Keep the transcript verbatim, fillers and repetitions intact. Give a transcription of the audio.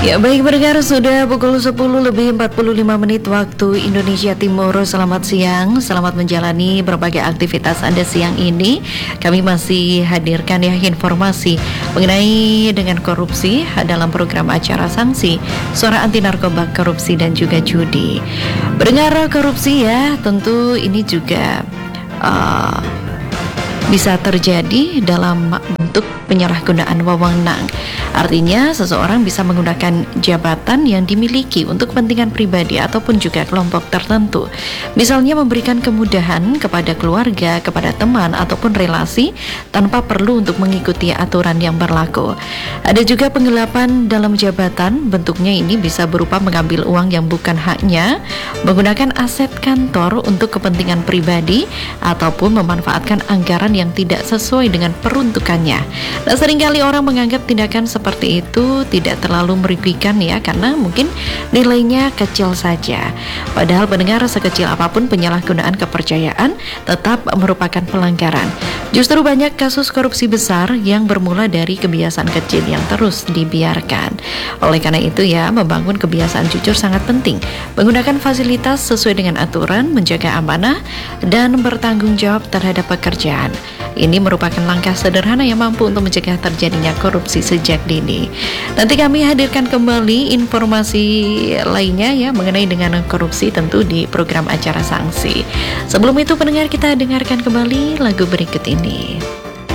Ya baik pendengar, sudah pukul sepuluh lebih empat puluh lima menit waktu Indonesia Timur. Selamat siang, selamat menjalani berbagai aktivitas Anda siang ini. Kami masih hadirkan ya informasi mengenai dengan korupsi dalam program acara sanksi Suara Anti Narkoba Korupsi dan juga Judi. Pendengar, korupsi ya tentu ini juga uh, bisa terjadi dalam bentuk penyalahgunaan wewenang. Artinya seseorang bisa menggunakan jabatan yang dimiliki untuk kepentingan pribadi ataupun juga kelompok tertentu. Misalnya memberikan kemudahan kepada keluarga, kepada teman ataupun relasi tanpa perlu untuk mengikuti aturan yang berlaku. Ada juga penggelapan dalam jabatan, bentuknya ini bisa berupa mengambil uang yang bukan haknya, menggunakan aset kantor untuk kepentingan pribadi ataupun memanfaatkan anggaran yang tidak sesuai dengan peruntukannya. Nah, seringkali orang menganggap tindakan seperti itu tidak terlalu merugikan ya, karena mungkin nilainya kecil saja. Padahal pendengar, sekecil apapun penyalahgunaan kepercayaan tetap merupakan pelanggaran. Justru banyak kasus korupsi besar yang bermula dari kebiasaan kecil yang terus dibiarkan. Oleh karena itu ya, membangun kebiasaan jujur sangat penting. Menggunakan fasilitas sesuai dengan aturan, menjaga amanah, dan bertanggung jawab terhadap pekerjaan. Ini merupakan langkah sederhana yang mampu untuk mencegah terjadinya korupsi sejak dini. Nanti kami hadirkan kembali informasi lainnya ya mengenai dengan korupsi tentu di program acara sanksi. Sebelum itu pendengar, kita dengarkan kembali lagu berikut ini.